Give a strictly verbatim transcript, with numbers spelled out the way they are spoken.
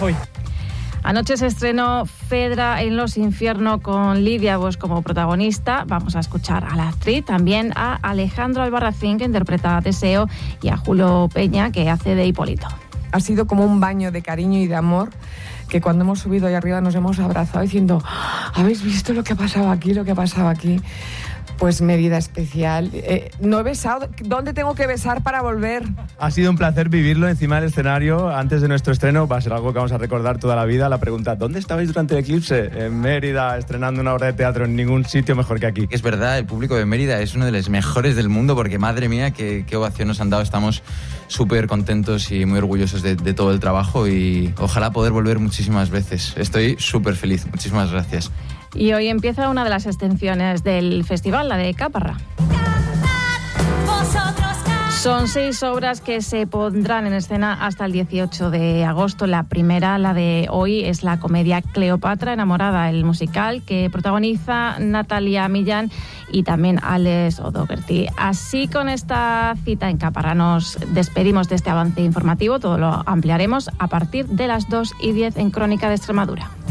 hoy. Anoche se estrenó Fedra en los Infiernos con Lidia Bosch como protagonista. Vamos a escuchar a la actriz, también a Alejandro Albarracín, que interpreta a Teseo, y a Julio Peña, que hace de Hipólito. Ha sido como un baño de cariño y de amor, que cuando hemos subido ahí arriba nos hemos abrazado diciendo: ¿habéis visto lo que ha pasado aquí, lo que ha pasado aquí? Pues Mérida especial. Eh, no he besado. ¿Dónde tengo que besar para volver? Ha sido un placer vivirlo encima del escenario. Antes de nuestro estreno va a ser algo que vamos a recordar toda la vida. La pregunta: ¿dónde estabais durante el eclipse? En Mérida, estrenando una obra de teatro. En ningún sitio mejor que aquí. Es verdad, el público de Mérida es uno de los mejores del mundo, porque madre mía, qué, qué ovación nos han dado. Estamos súper contentos y muy orgullosos de, de todo el trabajo, y ojalá poder volver muchísimas veces. Estoy súper feliz. Muchísimas gracias. Y hoy empieza una de las extensiones del festival, la de Caparra. Son seis obras que se pondrán en escena hasta el dieciocho de agosto. La primera, la de hoy, es la comedia Cleopatra enamorada, el musical que protagoniza Natalia Millán y también Alex O'Doherty. Así, con esta cita en Caparra nos despedimos de este avance informativo. Todo lo ampliaremos a partir de las dos y diez en Crónica de Extremadura.